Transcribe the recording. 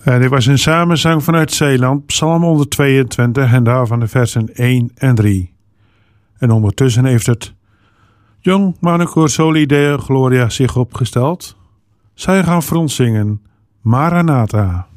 Dit was een samenzang vanuit Zeeland, Psalm 122 en daarvan de versen 1 en 3. En ondertussen heeft het Jong Mannenkoor Soli Deo Gloria zich opgesteld. Zij gaan voor ons zingen, Maranatha.